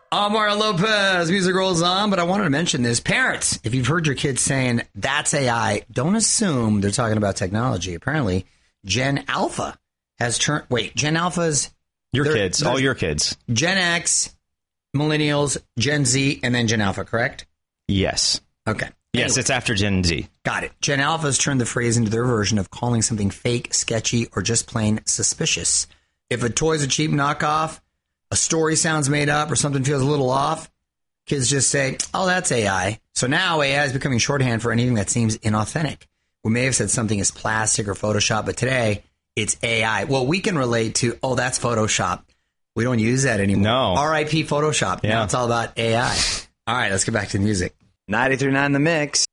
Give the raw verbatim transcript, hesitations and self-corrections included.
Omar Lopez, music rolls on, but I wanted to mention this. Parents, if you've heard your kids saying, that's A I, don't assume they're talking about technology. Apparently, Gen Alpha has turned... Wait, Gen Alpha's... Your kids, all your kids. Gen X, Millennials, Gen Z, and then Gen Alpha, correct? Yes. Okay. Yes, Anyway. it's after Gen Z. Got it. Gen Alpha has turned the phrase into their version of calling something fake, sketchy, or just plain suspicious. If a toy's a cheap knockoff, a story sounds made up, or something feels a little off, kids just say, oh, that's A I. So now A I is becoming shorthand for anything that seems inauthentic. We may have said something is plastic or Photoshop, but today it's A I. Well, we can relate to, oh, that's Photoshop. We don't use that anymore. No. R I P Photoshop. Yeah. Now it's all about A I. All right, let's get back to the music. ninety-three point nine The Mix.